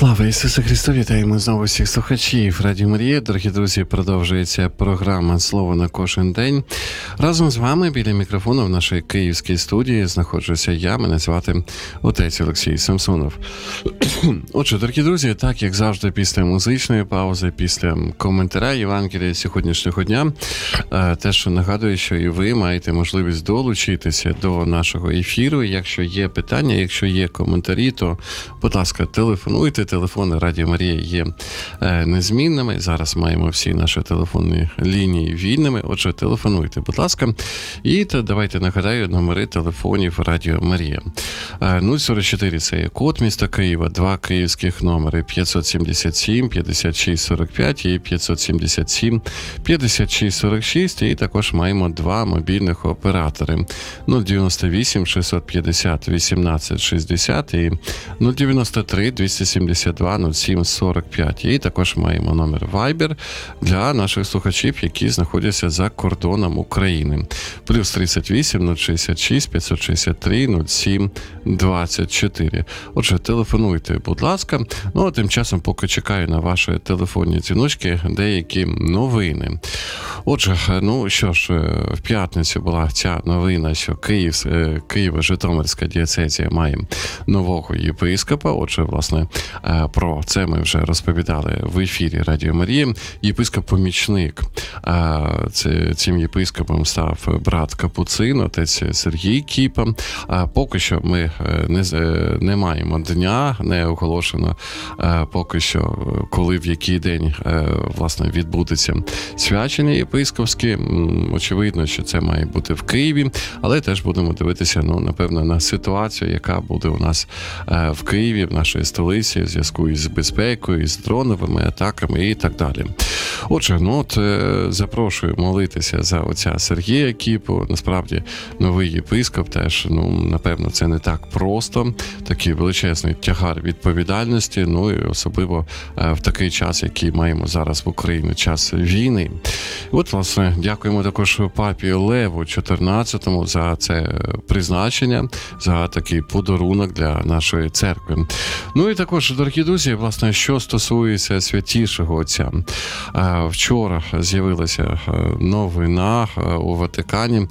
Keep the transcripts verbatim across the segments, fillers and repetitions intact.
Слава Ісусу Христу! Вітаємо знову всіх слухачів Радіо Марія. Дорогі друзі, продовжується програма «Слово на кожен день». Разом з вами біля мікрофону в нашій київській студії знаходжуся я, мене звати отець Олексій Самсонов. Отже, дорогі друзі, так як завжди після музичної паузи, після коментаря Євангелія сьогоднішнього дня, теж нагадую, що і ви маєте можливість долучитися до нашого ефіру. Якщо є питання, якщо є коментарі, то, будь ласка, телефонуйте. Телефони Радіо Марія є незмінними. Зараз маємо всі наші телефонні лінії вільними. Отже, телефонуйте, будь ласка. І то давайте нагадаю номери телефонів Радіо Марія. нуль сорок чотири – це є код міста Києва, два київських номери п'ятсот сімдесят сім п'ятдесят шість сорок п'ять і п'ятсот сімдесят сім п'ятдесят шість сорок шість. І також маємо два мобільних оператори. нуль дев'яносто вісім шістсот п'ятдесят вісімнадцять шістдесят і нуль дев'яносто три двісті сімдесят два нуль сім сорок п'ять. І також маємо номер Viber для наших слухачів, які знаходяться за кордоном України. Плюс тридцять вісім нуль шістдесят шість п'ятсот шістдесят три нуль сім двадцять чотири. Отже, телефонуйте, будь ласка. Ну, а тим часом, поки чекаю на ваші телефонні дзвіночки, деякі новини. Отже, ну що ж, в п'ятницю була ця новина, що Київ, Києво-Житомирська дієцезія має нового єпископа. Отже, власне, про це ми вже розповідали в ефірі Радіо Марії. Єпископ-помічник. Цим єпископом став брат Капуцин, отець Сергій Кіпа. Поки що ми не, не маємо дня, не оголошено поки що, коли, в який день, власне, відбудеться свячення єпископське. Очевидно, що це має бути в Києві, але теж будемо дивитися, ну, напевно, на ситуацію, яка буде у нас в Києві, в нашій столиці, в зв'язку із безпекою, із дроновими атаками і так далі. Отже, ну от запрошую молитися за отця Сергія Кіпу. Насправді, новий єпископ теж, ну, напевно, це не так просто. Такий величезний тягар відповідальності, ну і особливо в такий час, який маємо зараз в Україні, час війни. От, власне, дякуємо також папі Леву чотирнадцятому за це призначення, за такий подарунок для нашої церкви. Ну і також, дорогі друзі, власне, що стосується святішого отця. Вчора з'явилася новина у Ватикані,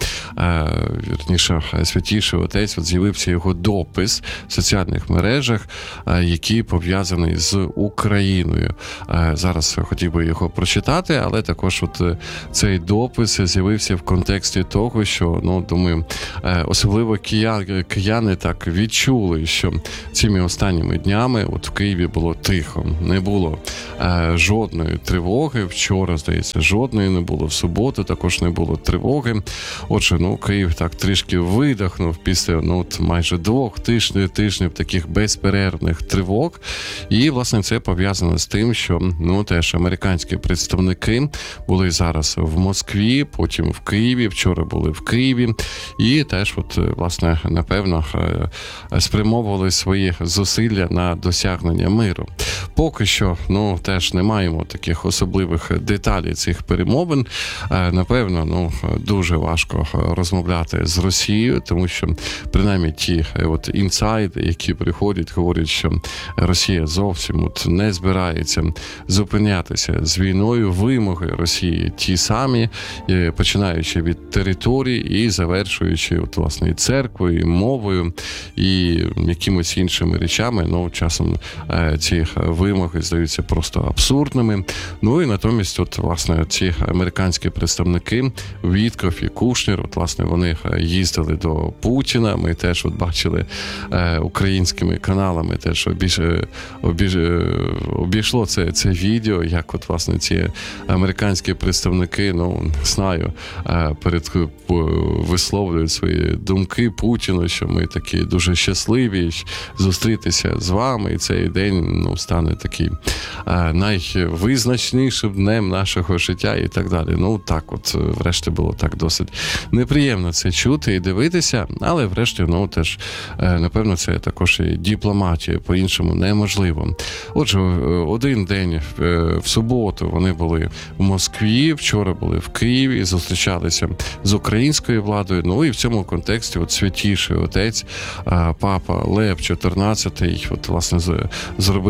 вірніше, святіший отець, от з'явився його допис в соціальних мережах, який пов'язаний з Україною. Зараз хотів би його прочитати, але також от цей допис з'явився в контексті того, що, ну, думаю, особливо кияни, кияни так відчули, що цими останніми днями от в Києві було тихо, не було е, жодної тривоги. Вчора, здається, жодної не було, в суботу також не було тривоги. Отже, ну, Київ так трішки видихнув після, ну, от майже двох тижнів, тижнів таких безперервних тривог. І, власне, це пов'язано з тим, що, ну, теж американські представники були зараз в Москві, потім в Києві, вчора були в Києві, і теж, от, власне, напевно, спрямовували свої зусилля на досягнення миру. Поки що, ну, теж не маємо таких особливих деталей цих перемовин. Напевно, ну, дуже важко розмовляти з Росією, тому що, принаймні, ті от інсайди, які приходять, говорять, що Росія зовсім от не збирається зупинятися з війною. Вимоги Росії ті самі, починаючи від території і завершуючи, от, власне, і церквою, і мовою, і якимось іншими речами. Ну, часом ці вимоги здаються просто абсурдними. Ну і натомість, от, власне, ці американські представники Вітков і Кушнер, от, власне, вони їздили до Путіна. Ми теж от бачили е, українськими каналами, теж обіж, обіж, обійшло це, це відео, як от, власне, ці американські представники, ну, не знаю, е, перед висловлюють свої думки Путіну, що ми такі дуже щасливі зустрітися з вами, і цей день, ну, стане такий е, найвизначнішим днем нашого життя і так далі. Ну, так от, врешті, було так досить неприємно це чути і дивитися, але врешті, ну, теж, е, напевно, це також і дипломатія, по-іншому неможливо. Отже, один день е, в суботу вони були в Москві, вчора були в Києві, зустрічалися з українською владою, ну, і в цьому контексті от святіший отець, е, папа Лев чотирнадцятий, от, власне, зробив цю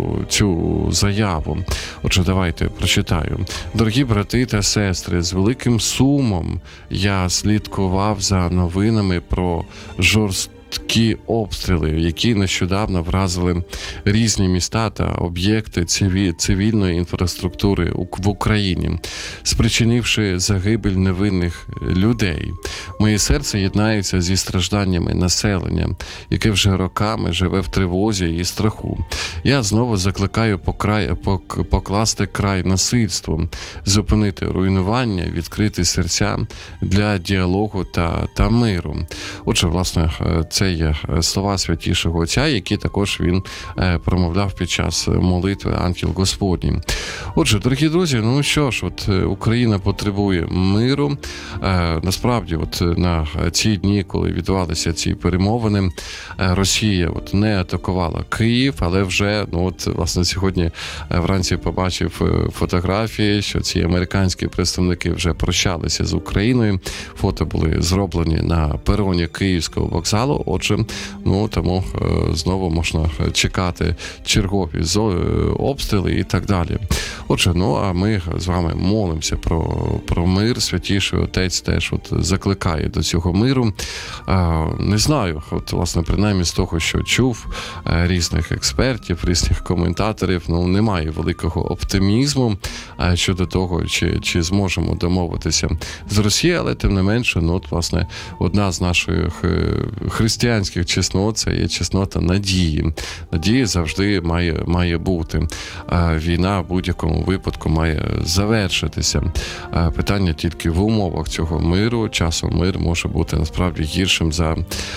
цю заяву. Отже, давайте прочитаю. Дорогі брати та сестри, з великим сумом я слідкував за новинами про жорстокість такі обстріли, які нещодавно вразили різні міста та об'єкти цивільної інфраструктури в Україні, спричинивши загибель невинних людей. Моє серце єднається зі стражданнями населення, яке вже роками живе в тривозі і страху. Я знову закликаю покрай, покласти край насильству, зупинити руйнування, відкрити серця для діалогу та, та миру. Отже, власне, це є слова Святішого Отця, які також він промовляв під час молитви «Ангел Господній». Отже, дорогі друзі, ну що ж, от Україна потребує миру. Насправді, от на ці дні, коли відбувалися ці перемовини, Росія от не атакувала Київ, але вже, ну от, власне, сьогодні вранці побачив фотографії, що ці американські представники вже прощалися з Україною. Фото були зроблені на пероні Київського вокзалу. Отже, ну тому знову можна чекати чергові обстріли і так далі. Отже, ну а ми з вами молимося про, про мир. Святіший Отець теж от закликає до цього миру. А, не знаю, от власне, принаймні з того, що чув різних експертів, різних коментаторів, ну немає великого оптимізму щодо того, чи, чи зможемо домовитися з Росією, але тим не менше, ну от власне, одна з наших християнських чеснот, це є чеснота надії. Надія завжди має, має бути. Війна в будь-якому випадку має завершитися. Питання тільки в умовах цього миру. Часом мир може бути насправді гіршим за,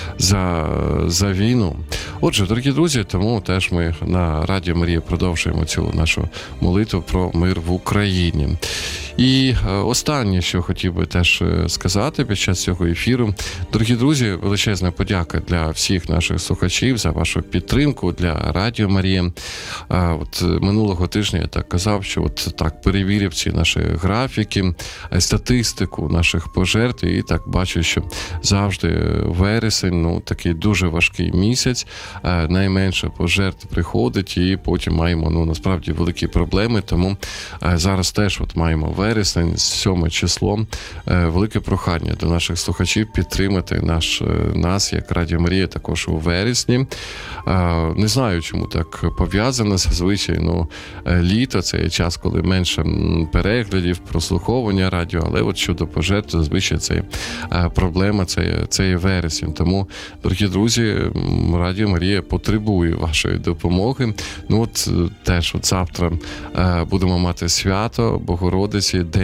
за, за війну. Отже, дорогі друзі, тому теж ми на Радіо Марія продовжуємо цю нашу молитву про мир в Україні. І останнє, що хотів би теж сказати під час цього ефіру. Дорогі друзі, величезна подяка для всіх наших слухачів за вашу підтримку, для Радіо Марія. От минулого тижня я так казав, що от так перевірив ці наші графіки, статистику наших пожертв, і так бачу, що завжди вересень, ну, такий дуже важкий місяць, найменше пожертв приходить, і потім маємо, ну, насправді великі проблеми, тому зараз теж от маємо вересень, сьоме число, велике прохання до наших слухачів підтримати наш, нас, як Радіо Марія, також у вересні. Не знаю, чому так пов'язано, зазвичай, ну, літо, це є час, коли менше переглядів, прослуховування радіо, але от щодо пожертв, зазвичай це проблема, це, це є вересень. Тому, дорогі друзі, Радіо Марія потребує вашої допомоги. Ну от теж от завтра будемо мати свято Богородиці, День